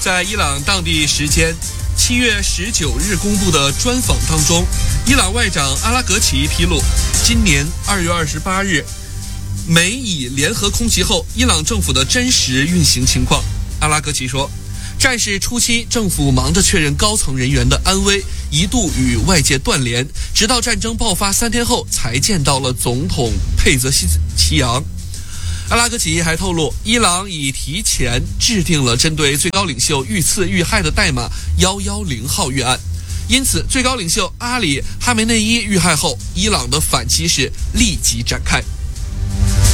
在伊朗当地时间7月19日公布的专访当中，伊朗外长阿拉格齐披露，今年2月28日美以联合空袭后伊朗政府的真实运行情况。阿拉格齐说，战事初期政府忙着确认高层人员的安危，一度与外界断联，直到战争爆发3天后才见到了总统佩泽西扬。阿拉格齐还透露，伊朗已提前制定了针对最高领袖遇刺遇害的代码110号预案，因此最高领袖阿里哈梅内伊遇害后，伊朗的反击是立即展开。